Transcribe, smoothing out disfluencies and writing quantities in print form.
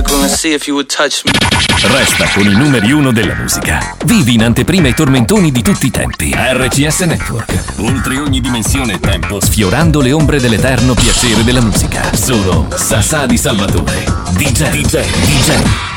circle and see if you would touch me. Resta con i numeri 1 della musica. Vivi in anteprima i tormentoni di tutti i tempi. RCS Network. Oltre ogni dimensione e tempo, sfiorando le ombre dell'eterno piacere della musica. Solo Sasà di Salvatore. DJ.